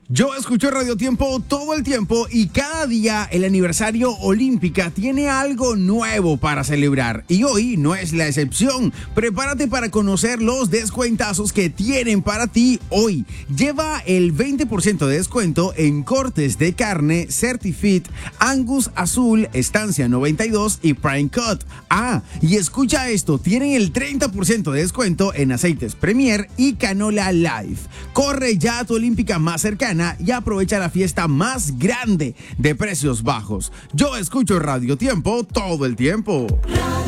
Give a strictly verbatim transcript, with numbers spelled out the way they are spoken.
Yo escucho Radio Tiempo todo el tiempo y cada día el aniversario Olímpica tiene algo nuevo para celebrar y hoy no es la excepción. Prepárate para conocer los descuentazos que tienen para ti hoy. Lleva el veinte por ciento de descuento en cortes de carne Certifit, Angus Azul, Estancia noventa y dos y Prime Cut. Ah, y escucha esto, tienen el treinta por ciento de descuento en aceites Premier y Canola Life. Corre ya a tu Olímpica más cercana y aprovecha la fiesta más grande de precios bajos. Yo escucho Radio Tiempo todo el tiempo.